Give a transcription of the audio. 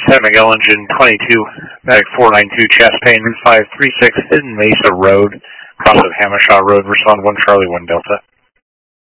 San Miguel engine 22, medic 492, chest pain, Route 536, Hidden Mesa Road, cross of Hamishaw Road, respond 1 Charlie 1 Delta.